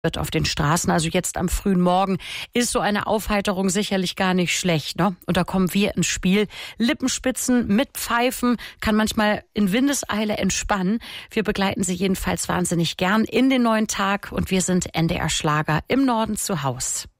wird auf den Straßen, also jetzt am frühen Morgen, ist so eine Aufheiterung sicherlich gar nicht schlecht, ne? Und da kommen wir ins Spiel. Lippenspitzen mit Pfeifen kann manchmal in Windeseile entspannen. Wir begleiten Sie jedenfalls wahnsinnig gern in den neuen Tag und wir sind NDR Schlager im Norden zu Haus.